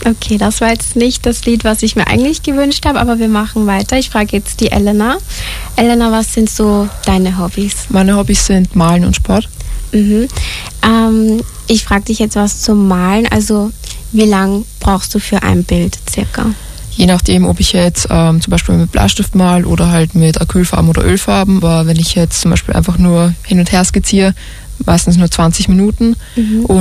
Okay, das war jetzt nicht das Lied, was ich mir eigentlich gewünscht habe, aber wir machen weiter. Ich frage jetzt die Elena. Elena, was sind so deine Hobbys? Meine Hobbys sind Malen und Sport. Ich frage dich jetzt was zum Malen. Also, wie lang brauchst du für ein Bild circa? Je nachdem, ob ich jetzt zum Beispiel mit Bleistift mal oder halt mit Acrylfarben oder Ölfarben. Aber wenn ich jetzt zum Beispiel einfach nur hin und her skizziere, meistens nur 20 Minuten.